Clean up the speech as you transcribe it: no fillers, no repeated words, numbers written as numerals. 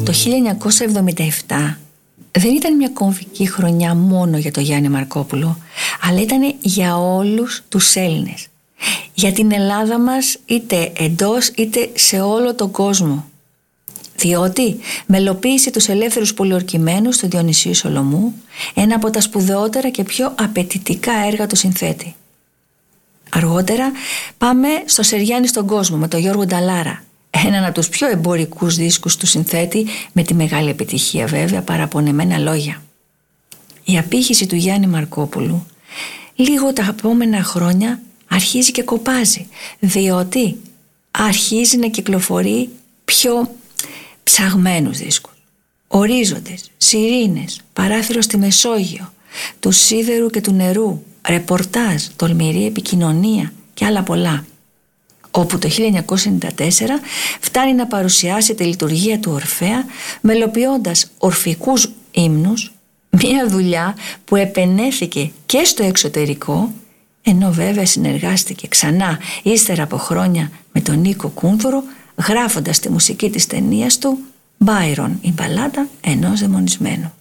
Το 1977 δεν ήταν μια κομβική χρονιά μόνο για τον Γιάννη Μαρκόπουλο, αλλά ήταν για όλους τους Έλληνες. Για την Ελλάδα μας, είτε εντός είτε σε όλο τον κόσμο. Διότι μελοποίησε τους ελεύθερους πολιορκημένους του Διονυσίου Σολομού, ένα από τα σπουδαιότερα και πιο απαιτητικά έργα του συνθέτη. Αργότερα πάμε στο Σεριάννη στον κόσμο με τον Γιώργο Νταλάρα, έναν από τους πιο εμπορικούς δίσκους του συνθέτη, με τη μεγάλη επιτυχία βέβαια Παραπονεμένα λόγια. Η απήχηση του Γιάννη Μαρκόπουλου λίγο τα επόμενα χρόνια αρχίζει και κοπάζει, διότι αρχίζει να κυκλοφορεί πιο ψαγμένους δίσκους. Ορίζοντες, Σιρήνες, Παράθυρο στη Μεσόγειο, του Σίδερου και του Νερού, Ρεπορτάζ, Τολμηρή επικοινωνία και άλλα πολλά. Όπου το 1994 φτάνει να παρουσιάσει τη λειτουργία του Ορφέα μελοποιώντας ορφικούς ύμνους, μια δουλειά που επενέθηκε και στο εξωτερικό, ενώ βέβαια συνεργάστηκε ξανά ύστερα από χρόνια με τον Νίκο Κούνθουρο, γράφοντας τη μουσική της ταινίας του «Μπάιρον, η μπαλάντα ενός δαιμονισμένου».